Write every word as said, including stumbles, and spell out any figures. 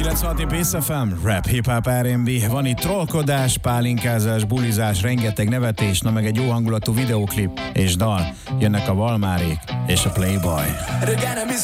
kilencvenhat Pész ef em, rap, hip-hop, er and bé. Van itt trollkodás, pálinkázás, bulizás, rengeteg nevetés, na meg egy jó hangulatú videóklip és dal. Jönnek a Valmárék és a Playboy. Reggel nem is